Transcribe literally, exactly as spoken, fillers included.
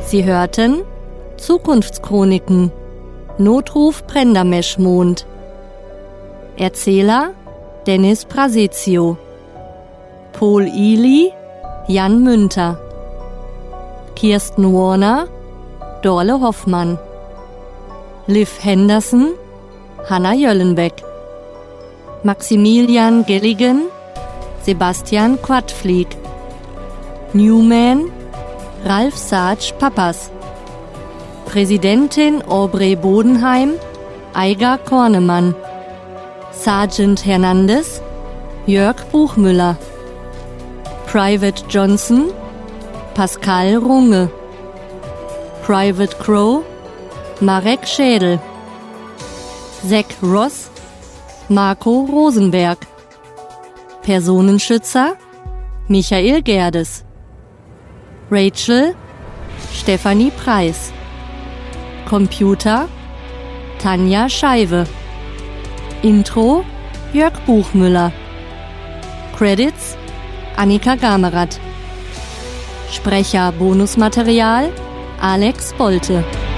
Sie hörten Zukunftschroniken, Notruf Prendermeschmond. Erzähler Dennis Prasezio. Paul Ely, Jan Münter. Kirsten Warner, Dorle Hoffmann. Liv Henderson, Hanna Jöllenbeck. Maximilian Gelligan, Sebastian Quadflieg. Newman, Ralf Sarge Pappas. Präsidentin Aubrey Bodenheim, Eiger Kornemann. Sergeant Hernandez, Jörg Buchmüller. Private Johnson, Pascal Runge. Private Crow, Marek Schädel. Zack Ross, Marco Rosenberg. Personenschützer, Michael Gerdes. Rachel, Stefanie Preis. Computer, Tanja Scheibe. Intro, Jörg Buchmüller. Credits, Annika Gamerath. Sprecher Bonusmaterial, Alex Bolte.